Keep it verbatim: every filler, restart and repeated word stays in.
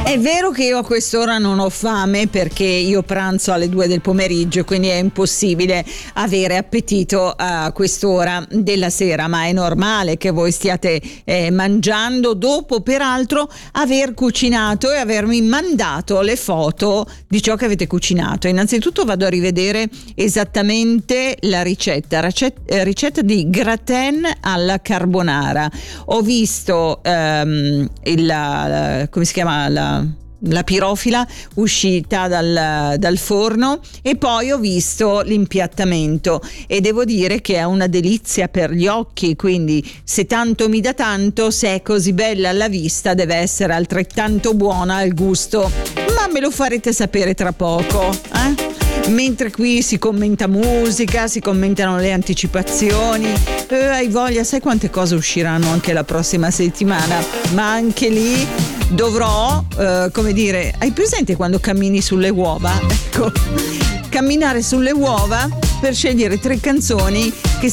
È vero che io a quest'ora non ho fame perché io pranzo alle due del pomeriggio, quindi è impossibile avere appetito a quest'ora della sera, ma è normale che voi stiate eh, mangiando dopo peraltro aver cucinato e avermi mandato le foto di ciò che avete cucinato. Innanzitutto vado a rivedere esattamente la ricetta, ricetta, ricetta di gratin alla carbonara. Ho visto ehm, il, la, come si chiama la la pirofila uscita dal, dal forno e poi ho visto l'impiattamento e devo dire che è una delizia per gli occhi, quindi se tanto mi dà tanto, se è così bella alla vista deve essere altrettanto buona al gusto, ma me lo farete sapere tra poco, eh? Mentre qui si commenta musica, si commentano le anticipazioni, eh, hai voglia, sai quante cose usciranno anche la prossima settimana, ma anche lì dovrò, eh, come dire, hai presente quando cammini sulle uova? Ecco, camminare sulle uova per scegliere tre canzoni che